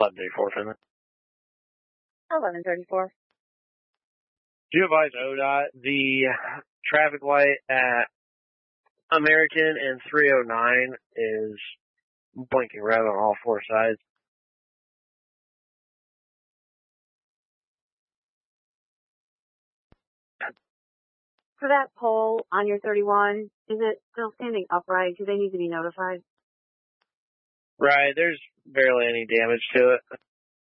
1134 Finland. 1134. Do you advise ODOT the traffic light at American and 309 is blinking red on all four sides? For that pole on your 31, is it still standing upright? Do they need to be notified? Right, there's barely any damage to it.